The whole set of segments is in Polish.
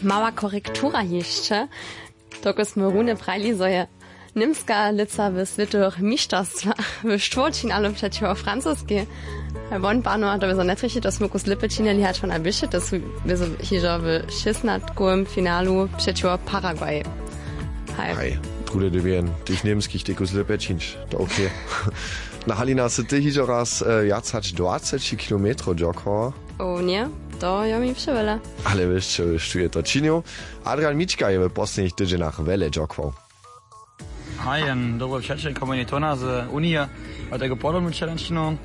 Mała korektura jeszcze. Tylko sme runy prajli, so je niemska lica w światowych mistrzostwach w Sztworčinalu przeciwko francuskiej. Won panu, to by so netrich, to sme kus Lippe činili halt schon ein bisschen, das by so hižo w 16. finalu przeciwko Paraguay. Hej, trude dywien, tych niemskich tykus Lippe činš, to okej. Na Halina se ty hižo raz jacać 20 kilometrów jogkoła? O nie, to ja mi przywele. Ale wiesz, co je to činil? Adrian Mička je w poslednich tydzieniach wiele jogkował. Hej, dobro večer, komunitona z Unije, od tego podobnu challenge.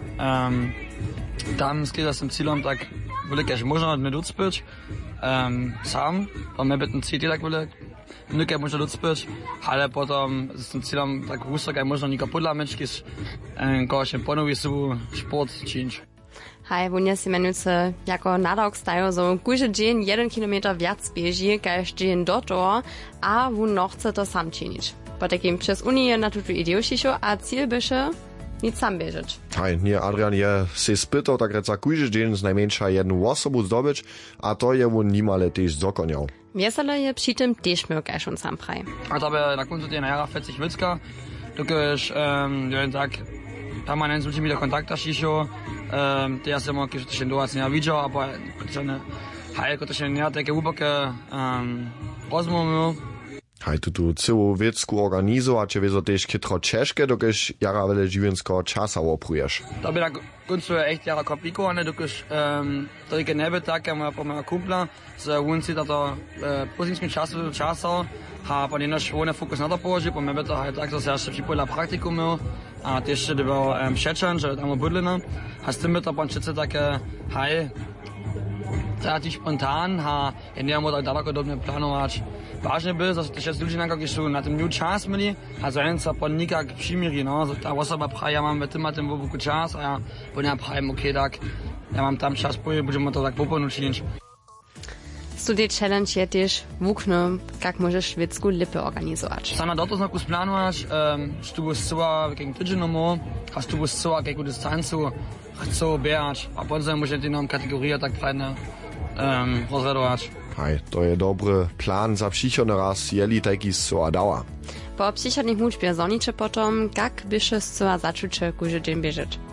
Tam skýda som cílom tak veľké, že možno ne docpěť sám, a my by ten cíl tak veľké možno docpěť, ale potom s tým cílom tak vysoký možno nikdo podľa mečky, kohočem ponoví svoj šport činč. Hej, wunia si menujúce jako nadok stajú, so kúže dzień 1 kilometr viac bieži, kaž dzień do toho, a wun noch chce to sam činiť. Po takim przez Unię na tutu ideu šišo, a cíl byše nic sam biežeć. Hej, nie, Adrian je si spytał, tak reca kúže dzień z najmniejsza jedną osobu zdobyć, a to je wun nimale też zokoniał. Wiesele je przy tym też miał kaž on sam praj. A to by na końcu tej najara 40 wycka, dokiż, tak, permanent z ludźmi do kontakta šišo, to ja sam kiedy to się dołac nie widział, aber hej, to się nie takie głębokie rozmowy. Hej, tu całą wiecku organizować, wiesz, to jest chytro ciężkie, dokiż jara wiele żywienskiego czasa oprujesz. To by na końcu echt jara komplikowane, dokiż to jest nie by tak, jak moja kumpla, że on si to pozinskim czasu, a po nie nasz wolny fokus na to położy, bo my by to halt tak, że jeszcze przypojila praktikum miał, a też jeszcze był Szczecin, że tam obudlina, a z tym by to pan takie, hej, relativ spontan, a ja nie mam tak daleko dobrze planować. Ważne by, że też jest ludzie na tym new czas mieli, a zajęca po nikak przymiri, no, ta osoba praje, ja mam tym wokół czas, a ja po nie prajem, okej, tak, ja mam tam czas, będziemy to tak poponuczyć. Studier challenge je też wukno, jak możesz szwedzku Lippe organizować. Sana do to znaku splanować, tu byś cała gegen tydzień a tu byś cała jaką dystancu chcą biegać, a potem możesz ty nam kategorię tak fajnie rozredować. Hej, to je dobry plan za przychodny raz, jeli taki so adała. Po przychodnych muczbie zonicze potom, jak byś zcela zaczucie kúže dzień bieżeć.